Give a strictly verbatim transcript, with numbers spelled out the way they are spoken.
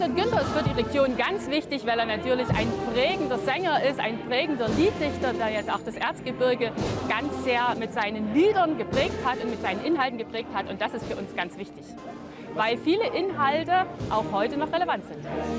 Alfred Günther ist für die Region ganz wichtig, weil er natürlich ein prägender Sänger ist, ein prägender Lieddichter, der jetzt auch das Erzgebirge ganz sehr mit seinen Liedern geprägt hat und mit seinen Inhalten geprägt hat. Und das ist für uns ganz wichtig, weil viele Inhalte auch heute noch relevant sind.